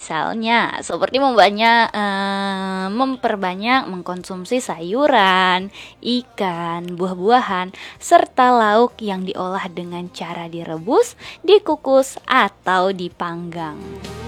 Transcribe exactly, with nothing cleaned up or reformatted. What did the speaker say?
Misalnya, seperti membanyak, eh, memperbanyak mengkonsumsi sayuran, ikan, buah-buahan, serta lauk yang diolah dengan cara direbus, dikukus, atau dipanggang.